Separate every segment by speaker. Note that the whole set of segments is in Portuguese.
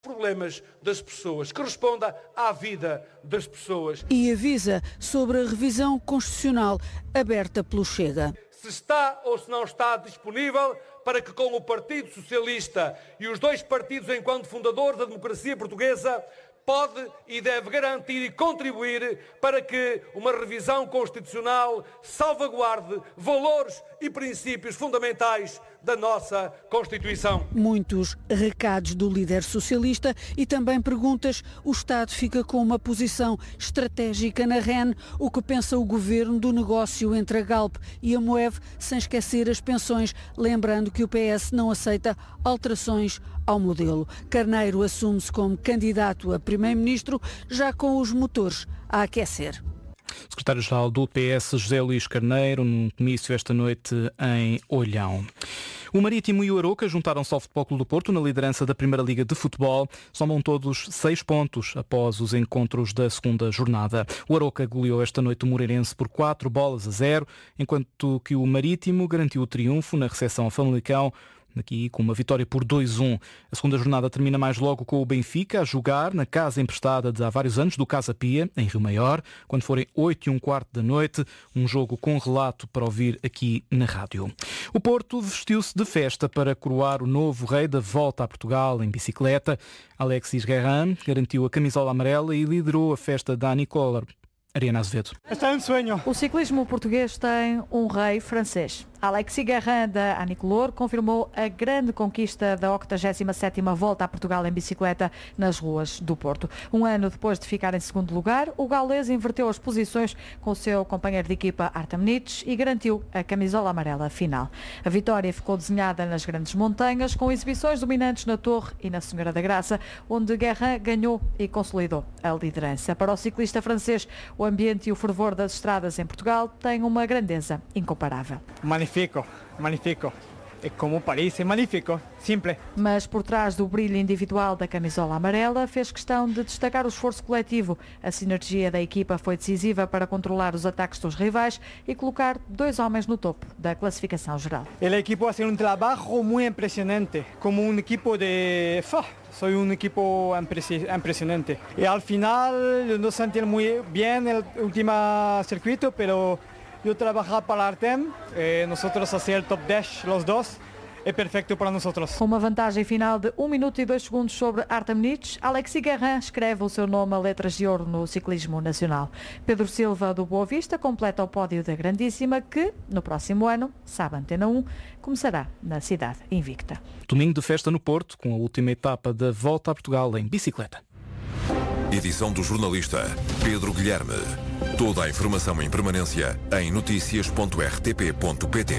Speaker 1: problemas das pessoas, que responda à vida das pessoas.
Speaker 2: E avisa sobre a revisão constitucional aberta pelo Chega.
Speaker 1: Se está ou se não está disponível para que com o Partido Socialista e os dois partidos enquanto fundadores da democracia portuguesa pode e deve garantir e contribuir para que uma revisão constitucional salvaguarde valores e princípios fundamentais da nossa Constituição.
Speaker 2: Muitos recados do líder socialista e também perguntas. O Estado fica com uma posição estratégica na REN. O que pensa o Governo do negócio entre a Galp e a Moev, sem esquecer as pensões, lembrando que o PS não aceita alterações ao modelo. Carneiro assume-se como candidato a Primeiro-Ministro, já com os motores a aquecer.
Speaker 3: Secretário-Geral do PS, José Luís Carneiro, num comício esta noite em Olhão. O Marítimo e o Aroca juntaram-se ao Futebol Clube do Porto na liderança da Primeira Liga de Futebol. Somam todos 6 pontos após os encontros da segunda jornada. O Aroca goleou esta noite o Moreirense por 4-0, enquanto que o Marítimo garantiu o triunfo na recepção ao Famalicão, aqui com uma vitória por 2-1. A segunda jornada termina mais logo com o Benfica a jogar na casa emprestada de há vários anos do Casa Pia, em Rio Maior, quando forem 8:15 da noite, um jogo com relato para ouvir aqui na rádio. O Porto vestiu-se de festa para coroar o novo rei da volta a Portugal em bicicleta. Alexis Guerrin garantiu a camisola amarela e liderou a festa da Anicolor. Ariana Azevedo.
Speaker 4: Este é um sonho.
Speaker 5: O ciclismo português tem um rei francês. Alexis Guerrin, da Anicolor, confirmou a grande conquista da 87ª Volta a Portugal em bicicleta nas ruas do Porto. Um ano depois de ficar em segundo lugar, o gaulês inverteu as posições com o seu companheiro de equipa Artem Nitsch e garantiu a camisola amarela final. A vitória ficou desenhada nas grandes montanhas, com exibições dominantes na Torre e na Senhora da Graça, onde Guerrin ganhou e consolidou a liderança. Para o ciclista francês, o ambiente e o fervor das estradas em Portugal têm uma grandeza incomparável.
Speaker 4: Magnífico. É como Paris, é magnífico, simples.
Speaker 5: Mas por trás do brilho individual da camisola amarela, fez questão de destacar o esforço coletivo. A sinergia da equipa foi decisiva para controlar os ataques dos rivais e colocar 2 homens no topo da classificação geral.
Speaker 4: El equipo hace un trabajo muy impresionante, como un equipo de... Soy un equipo impresionante. Y al final nos sentimos muy bien en el último circuito, pero yo trabajar para Artem, nosotros hacer el top 10 los dos, é perfeito para nós.
Speaker 5: Com uma vantagem final de 1 minuto e 2 segundos sobre Artem Nitsch, Alexis Guerrin escreve o seu nome a letras de ouro no ciclismo nacional. Pedro Silva, do Boa Vista, completa o pódio da Grandíssima, que, no próximo ano, sabe Antena 1, começará na cidade invicta.
Speaker 3: Domingo de festa no Porto, com a última etapa da Volta a Portugal em bicicleta.
Speaker 6: Edição do jornalista Pedro Guilherme. Toda a informação em permanência em noticias.rtp.pt.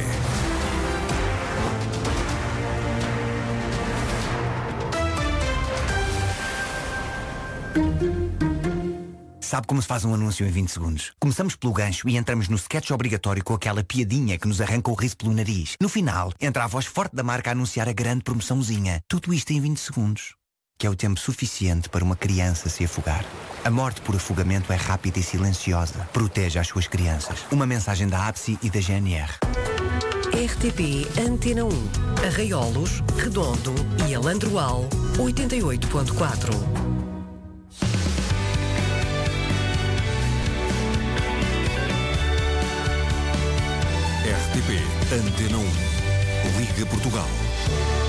Speaker 7: Sabe como se faz um anúncio em 20 segundos? Começamos pelo gancho e entramos no sketch obrigatório com aquela piadinha que nos arranca o riso pelo nariz. No final, entra a voz forte da marca a anunciar a grande promoçãozinha. Tudo isto em 20 segundos. Que é o tempo suficiente para uma criança se afogar. A morte por afogamento é rápida e silenciosa. Proteja as suas crianças. Uma mensagem da APSI e da GNR.
Speaker 8: RTP Antena 1. Arraiolos, Redondo e Alandroal 88.4.
Speaker 6: RTP Antena 1. Liga Portugal.